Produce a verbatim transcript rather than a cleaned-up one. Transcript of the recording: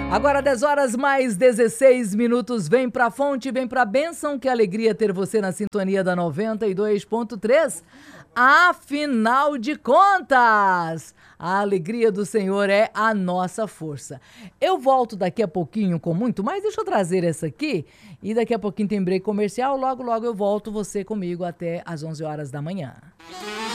Agora dez horas mais dezesseis minutos, vem pra fonte, vem pra bênção, que alegria ter você na sintonia da noventa e dois ponto três. Afinal de contas, a alegria do Senhor é a nossa força. Eu volto daqui a pouquinho com muito mais, deixa eu trazer essa aqui, e daqui a pouquinho tem break comercial, logo logo eu volto, você comigo até às onze horas da manhã.